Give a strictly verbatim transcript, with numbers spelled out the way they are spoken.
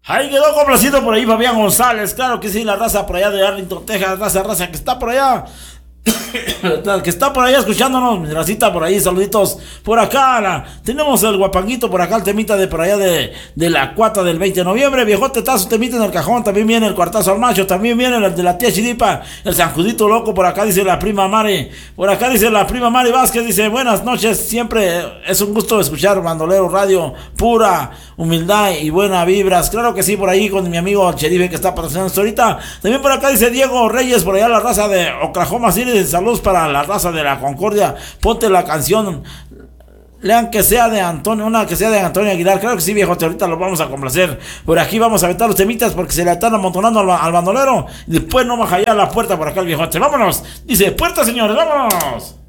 Ahí quedó complacido por ahí Fabián González, claro que sí, la raza por allá de Arlington, Texas, raza, raza que está por allá. Que está por allá escuchándonos, mi racita por ahí, saluditos por acá. La, tenemos el guapanguito por acá, el temita de por allá de, de la cuata del veinte de noviembre. Viejote, está su temita en el cajón. También viene el cuartazo al macho. También viene el de la tía Chiripa, el San Judito loco. Por acá dice la prima Mari. Por acá dice la prima Mari Vázquez. Dice: buenas noches, siempre es un gusto escuchar Bandolero Radio, pura humildad y buena vibras. Claro que sí, por ahí con mi amigo Cherife que está patrocinando esto ahorita. También por acá dice Diego Reyes, por allá la raza de Oklahoma City. Saludos para la raza de la Concordia. Ponte la canción, lean que sea de Antonio, una que sea de Antonio Aguilar. Claro que sí, viejo, ahorita lo vamos a complacer. Por aquí vamos a aventar los temitas porque se le están amontonando al, al bandolero. Y después no baja ya la puerta por acá el viejote. Vámonos, dice: puerta, señores, vámonos.